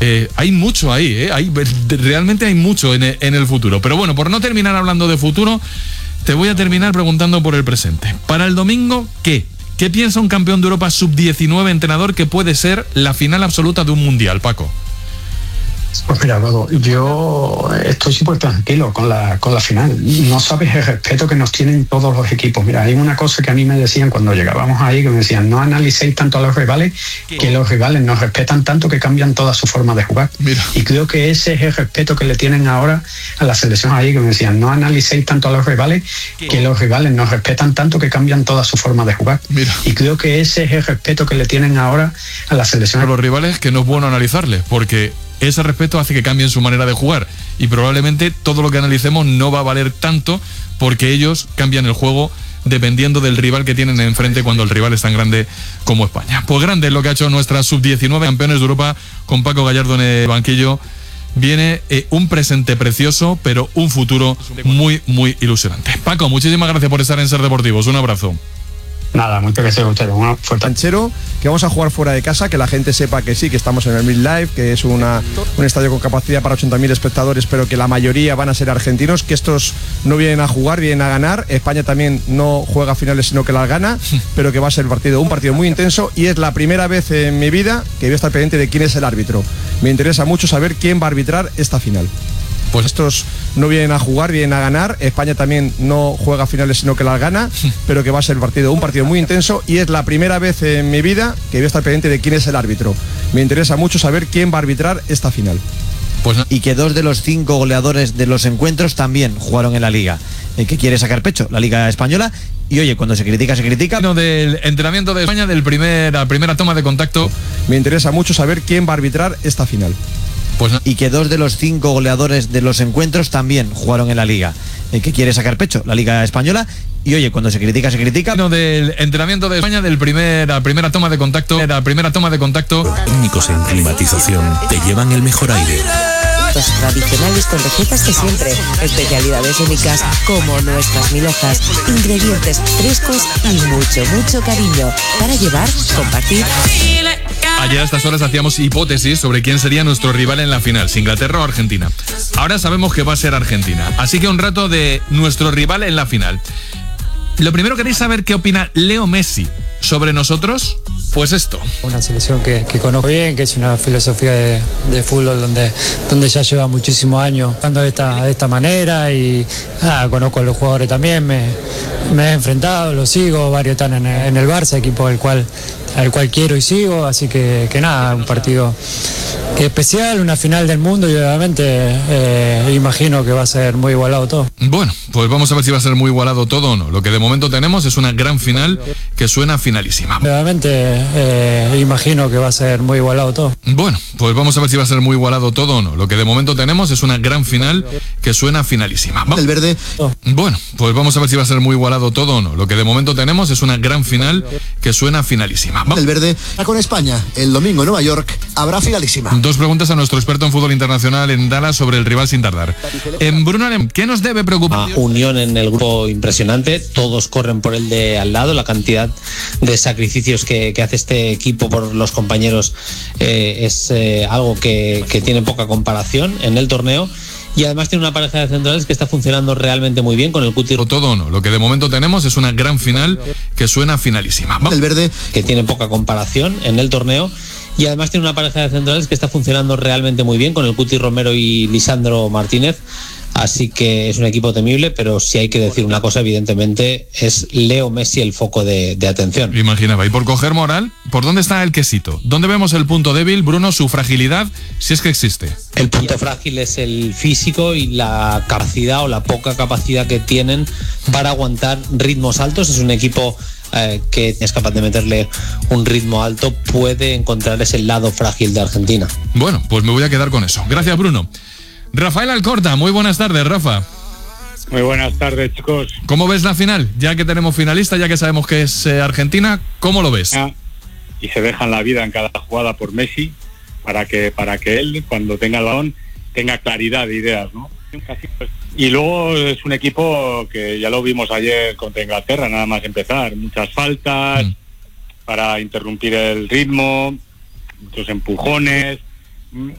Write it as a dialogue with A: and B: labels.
A: Hay mucho ahí, realmente hay mucho en el futuro. Pero bueno, por no terminar hablando de futuro, te voy a terminar preguntando por el presente. Para el domingo, ¿qué piensa un campeón de Europa sub-19 entrenador que puede ser la final absoluta de un mundial, Paco?
B: Pues mira, Paco, yo estoy súper tranquilo con la final. No sabes el respeto que nos tienen todos los equipos. Mira, hay una cosa que a mí me decían cuando llegábamos ahí, que me decían, no analicéis tanto a los rivales, que los rivales nos respetan tanto que cambian toda su forma de jugar. Mira. Y creo que ese es el respeto que le tienen ahora a la selección ahí, que me decían, no analicéis tanto a los rivales, que los rivales nos respetan tanto que cambian toda su forma de jugar. Mira. Y creo que ese es el respeto que le tienen ahora a la selección.
A: A los rivales, que no es bueno analizarles, porque ese respeto hace que cambien su manera de jugar y probablemente todo lo que analicemos no va a valer tanto porque ellos cambian el juego dependiendo del rival que tienen enfrente cuando el rival es tan grande como España. Pues grande es lo que ha hecho nuestra sub-19, campeones de Europa con Paco Gallardo en el banquillo. Viene un presente precioso, pero un futuro muy, muy ilusionante. Paco, muchísimas gracias por estar en Ser Deportivos. Un abrazo.
B: Nada, muchas gracias a ustedes. Un fuerte
C: Tanchero, que vamos a jugar fuera de casa, que la gente sepa que sí, que estamos en el MidLife, que es un estadio con capacidad para 80.000 espectadores, pero que la mayoría van a ser argentinos, que estos no vienen a jugar, vienen a ganar. España también no juega finales, sino que las gana, pero que va a ser un partido muy intenso, y es la primera vez en mi vida que voy a estar pendiente de quién es el árbitro. Me interesa mucho saber quién va a arbitrar esta final. Pues estos no vienen a jugar, vienen a ganar. España también no juega finales, sino que las gana, pero que va a ser un partido muy intenso, y es la primera vez en mi vida que voy a estar pendiente de quién es el árbitro. Me interesa mucho saber quién va a arbitrar esta final.
D: Y que 2 de los 5 goleadores de los encuentros también jugaron en la Liga. El que quiere sacar pecho, la Liga Española. Y oye, cuando se critica, se critica.
A: Del entrenamiento de España, la primera toma de contacto.
C: Me interesa mucho saber quién va a arbitrar esta final.
D: Y que 2 de los 5 goleadores de los encuentros también jugaron en la Liga. El que quiere sacar pecho, la Liga Española. Y oye, cuando se critica, se critica.
A: Del entrenamiento de España, la primera toma de contacto.
E: Técnicos en climatización te llevan el mejor aire.
F: Tradicionales con recetas de siempre, especialidades únicas como nuestras milhojas, ingredientes frescos y mucho, mucho cariño para llevar, compartir.
A: Ayer a estas horas hacíamos hipótesis sobre quién sería nuestro rival en la final, si Inglaterra o Argentina. Ahora sabemos que va a ser Argentina, así que un rato de nuestro rival en la final. Lo primero, ¿queréis saber qué opina Leo Messi sobre nosotros? Pues esto.
G: Una selección que conozco bien, que es una filosofía de fútbol donde ya lleva muchísimos años jugando de esta manera, y conozco a los jugadores también, me he enfrentado, los sigo, varios están en el Barça, equipo al cual quiero y sigo, así que nada, un partido especial, una final del mundo, y obviamente imagino que va a ser muy igualado todo.
A: Bueno, pues vamos a ver si va a ser muy igualado todo o no. Lo que de momento tenemos es una gran final que suena finalísima.
G: Obviamente imagino que va a ser muy igualado todo.
A: Bueno, pues vamos a ver si va a ser muy igualado todo o no. Lo que de momento tenemos es una gran final que suena finalísima.
D: El verde.
A: Bueno, pues vamos a ver si va a ser muy igualado todo o no. Lo que de momento tenemos es una gran final que suena finalísima.
D: El verde con España. El domingo en Nueva York habrá finalísima.
A: 2 preguntas a nuestro experto en fútbol internacional en Dallas sobre el rival sin tardar. Bruno Alem, ¿qué nos debe preocupar?
H: Unión en el grupo impresionante, todos corren por el de al lado, la cantidad de sacrificios que hace este equipo por los compañeros es algo que tiene poca comparación en el torneo. Y además tiene una pareja de centrales que está funcionando realmente muy bien con el Cuti.
A: Todo o no. Lo que de momento tenemos es una gran final que suena finalísima.
H: El verde, que tiene poca comparación en el torneo. Y además tiene una pareja de centrales que está funcionando realmente muy bien con el Cuti Romero y Lisandro Martínez. Así que es un equipo temible, pero si hay que decir una cosa, evidentemente es Leo Messi el foco de atención.
A: Imaginaba. Y por coger moral, ¿por dónde está el quesito? ¿Dónde vemos el punto débil, Bruno, su fragilidad, si es que existe?
H: El punto frágil es el físico y la capacidad o la poca capacidad que tienen para aguantar ritmos altos. Es un equipo que es capaz de meterle un ritmo alto, puede encontrar ese lado frágil de Argentina.
A: Bueno, pues me voy a quedar con eso. Gracias, Bruno. Rafael Alcorta, muy buenas tardes, Rafa.
I: Muy buenas tardes, chicos.
A: ¿Cómo ves la final? Ya que tenemos finalista, ya que sabemos que es Argentina, ¿cómo lo ves?
I: Y se dejan la vida en cada jugada por Messi para que él, cuando tenga el balón, tenga claridad de ideas, ¿no? Y luego es un equipo que ya lo vimos ayer contra Inglaterra, nada más empezar, muchas faltas para interrumpir el ritmo, muchos empujones.